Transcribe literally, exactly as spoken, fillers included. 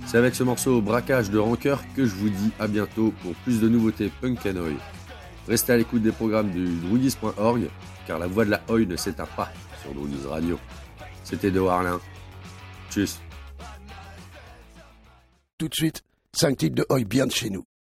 C'est avec ce morceau Braquage de Rancœur que je vous dis à bientôt pour plus de nouveautés punk and oi. Restez à l'écoute des programmes du druidis point org car la voix de la oi ne s'éteint pas sur Druidis Radio. C'était De Warlin. Tchuss. Tout de suite, cinq titres de oi bien de chez nous.